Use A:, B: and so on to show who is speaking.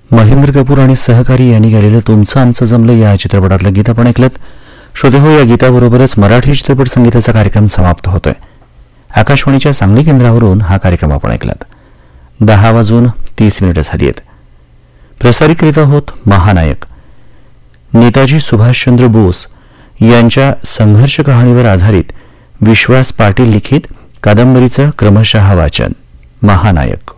A: महेंद्र कपूर आणि सहकारी यांनी गायलेलं तुमचं आमचं जमलं या चित्रपटातलं गीत आपण ऐकलं. श्रोते हो, या गीताबरोबरच मराठी चित्रपट संगीताचा कार्यक्रम समाप्त होतोय. आकाशवाणीच्या सांगली केंद्रावरून हा कार्यक्रम आपण ऐकलात. 10:30 झाली आहेत. प्रसारित करीत आहोत महानायक, नेताजी सुभाषचंद्र बोस यांच्या संघर्ष कहाणीवर आधारित विश्वास पाटील लिखित कादंबरीचं क्रमशः वाचन. महानायक.